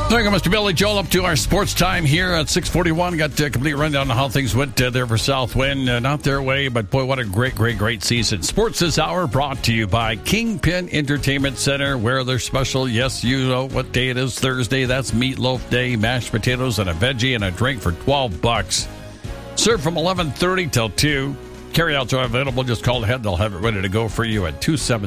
Thank you, Mr. Billy Joel. Up to our sports time here at 6:41. Got a complete rundown on how things went there for Southwind. Not their way, but boy, what a great season. Sports this hour brought to you by Kingpin Entertainment Center, where they're special. Yes, you know what day it is. Thursday. That's Meatloaf Day. Mashed potatoes and a veggie and a drink for $12. Served from 11:30 till 2. Carryouts are available. Just call ahead. They'll have it ready to go for you at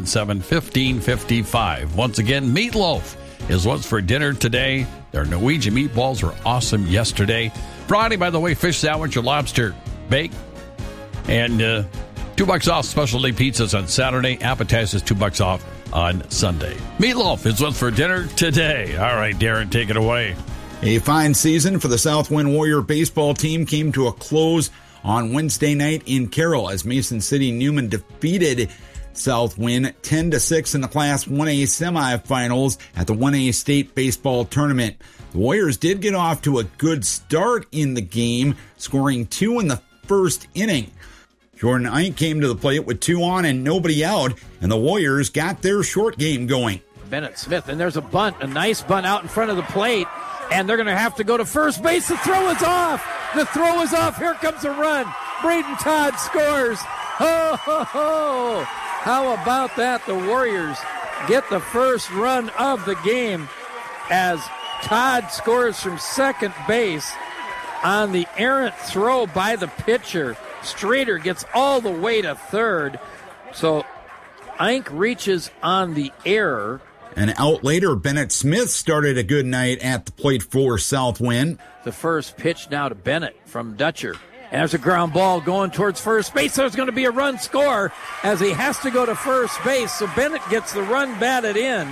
277-1555. Once again, Meatloaf is what's for dinner today. Their Norwegian meatballs were awesome yesterday. Friday, by the way, fish sandwich or lobster bake. And $2 off specialty pizzas on Saturday. Appetizers $2 off on Sunday. Meatloaf is what's for dinner today. All right, Darren, take it away. A fine season for the Southwind Warrior baseball team came to a close on Wednesday night in Carroll as Mason City Newman defeated Southwind 10-6 in the Class 1A semifinals at the 1A state baseball tournament. The Warriors did get off to a good start in the game, scoring 2 in the first inning. Jordan Ike came to the plate with 2 on and nobody out, and the Warriors got their short game going. Bennett Smith, and there's a bunt, a nice bunt out in front of the plate, and they're going to have to go to first base. The throw is off. The throw is off. Here comes a run. Braden Todd scores. Ho, ho, ho. How about that? The Warriors get the first run of the game as Todd scores from second base on the errant throw by the pitcher. Streeter gets all the way to third. So Ike reaches on the error. And out later, Bennett Smith started a good night at the plate for Southwind. The first pitch now to Bennett from Dutcher. And there's a ground ball going towards first base. There's going to be a run score as he has to go to first base. So Bennett gets the run batted in.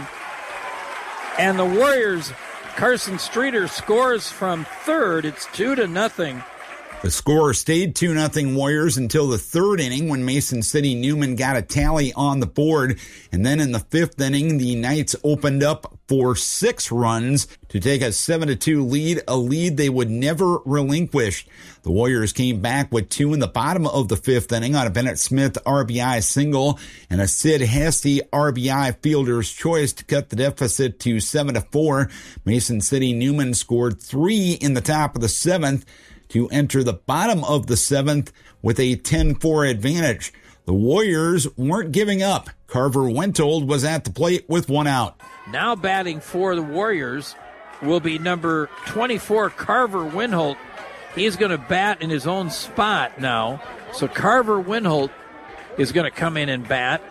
And the Warriors, Carson Streeter scores from third. It's 2-0. The score stayed 2-0 Warriors until the third inning when Mason City Newman got a tally on the board. And then in the fifth inning, the Knights opened up for 6 runs to take a 7-2 lead, a lead they would never relinquish. The Warriors came back with 2 in the bottom of the fifth inning on a Bennett Smith RBI single and a Sid Hasty RBI fielder's choice to cut the deficit to 7-4. Mason City Newman scored 3 in the top of the 7th to enter the bottom of the 7th with a 10-4 advantage. The Warriors weren't giving up. Carver Wentold was at the plate with 1 out. Now batting for the Warriors will be number 24, Carver Winholt. He's going to bat in his own spot now. So Carver Winholt is going to come in and bat.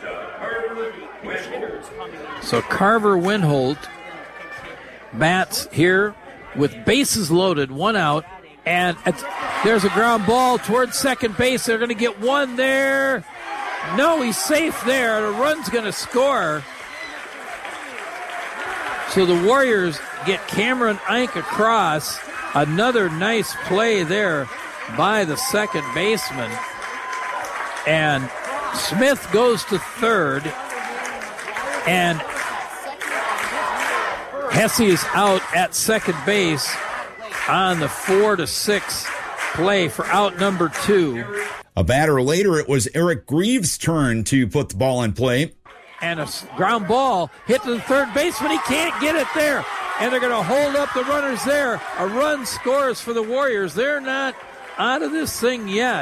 So Carver Winholt bats here with bases loaded, 1 out. And there's a ground ball towards second base. They're going to get 1 there. No, he's safe there. The run's going to score. So the Warriors get Cameron Ike across. Another nice play there by the second baseman. And Smith goes to third. And Hesse is out at second base on the 4-6 play for out number 2. A batter later, it was Eric Greaves' turn to put the ball in play. And a ground ball hit to the third baseman. He can't get it there. And they're going to hold up the runners there. A run scores for the Warriors. They're not out of this thing yet.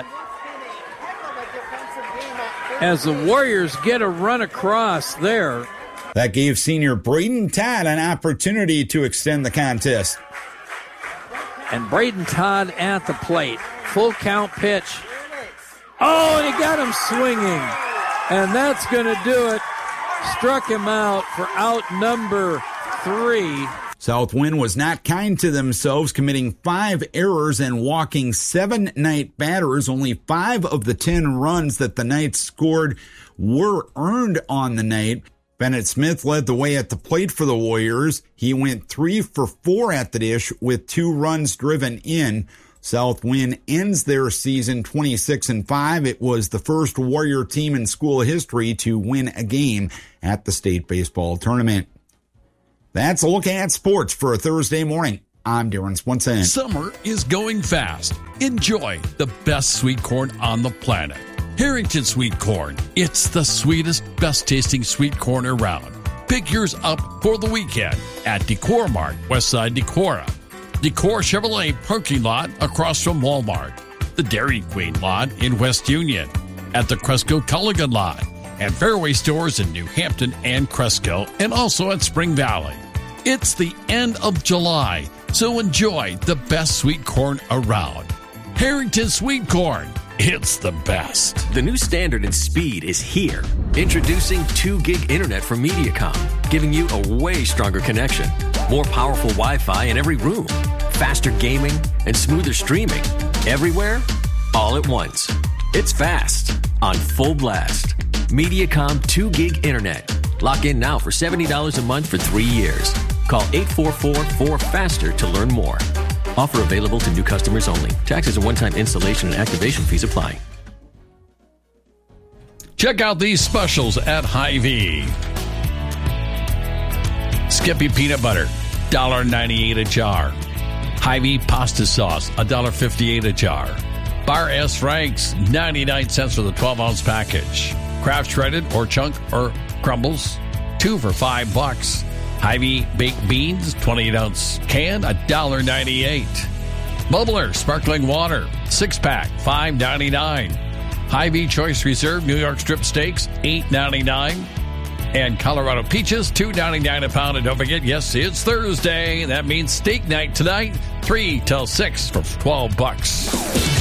As the Warriors get a run across there. That gave senior Braden Todd an opportunity to extend the contest. And Braden Todd at the plate. Full count pitch. Oh, and he got him swinging. And that's going to do it. Struck him out for out number 3. Southwind was not kind to themselves, committing 5 errors and walking 7 Knight batters. Only 5 of the 10 runs that the Knights scored were earned on the night. Bennett Smith led the way at the plate for the Warriors. He went 3 for 4 at the dish with 2 runs driven in. Southwind ends their season 26-5. It was the first Warrior team in school history to win a game at the state baseball tournament. That's a look at sports for a Thursday morning. I'm Darren Swenson. Summer is going fast. Enjoy the best sweet corn on the planet. Harrington Sweet Corn. It's the sweetest, best tasting sweet corn around. Pick yours up for the weekend at Decor Mart, Westside Decorah. Decor Chevrolet parking lot across from Walmart. The Dairy Queen lot in West Union. At the Cresco Culligan lot. And Fairway stores in New Hampton and Cresco. And also at Spring Valley. It's the end of July, so enjoy the best sweet corn around. Harrington Sweet Corn. It's the best. The new standard in speed is here. Introducing 2 gig internet from Mediacom, giving you a way stronger connection. More powerful Wi-Fi in every room. Faster gaming and smoother streaming. Everywhere, all at once. It's fast, on full blast. Mediacom 2 gig internet. Lock in now for $70 a month for 3 years. Call 844-4FASTER to learn more. Offer available to new customers only. Taxes and one-time installation and activation fees apply. Check out these specials at Hy-Vee. Skippy peanut butter, $1.98 a jar. Hy-Vee pasta sauce, $1.58 a jar. Bar S. Frank's, 99 cents for the 12-ounce package. Kraft shredded or chunk or crumbles, 2 for $5. Hy-Vee baked beans, 28-ounce can, $1.98. Bubbler sparkling water, 6-pack, $5.99. Hy-Vee Choice Reserve New York strip steaks, $8.99. And Colorado peaches, $2.99 a pound. And don't forget, yes, it's Thursday. That means steak night tonight, 3 till 6 for $12.